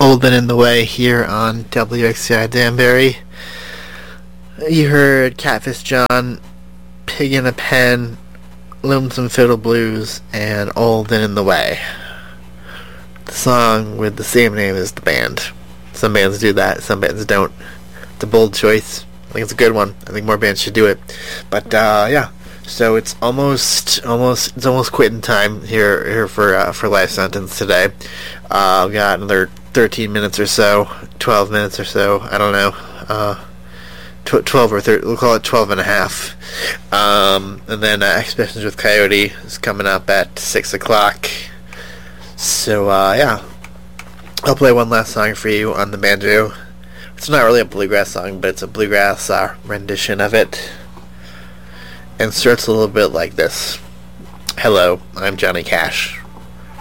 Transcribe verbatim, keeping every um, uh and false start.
Old and in the Way here on W X C I Danbury. You heard Catfish John, Pig in a Pen, Lonesome Fiddle Blues, and Old and in the Way. The song with the same name as the band. Some bands do that, some bands don't. It's a bold choice. I think it's a good one. I think more bands should do it. But uh, yeah, so it's almost, almost, it's almost quitting time here, here for uh, for Life Sentence today. Uh, I've got another thirteen minutes or so, twelve minutes or so. I don't know. Uh, tw- twelve or thirteen. We'll call it twelve and a half. Um, and then uh, Expeditions with Coyote is coming up at six o'clock. So uh, yeah, I'll play one last song for you on the banjo. It's not really a bluegrass song, but it's a bluegrass uh, rendition of it. And starts a little bit like this. Hello, I'm Johnny Cash.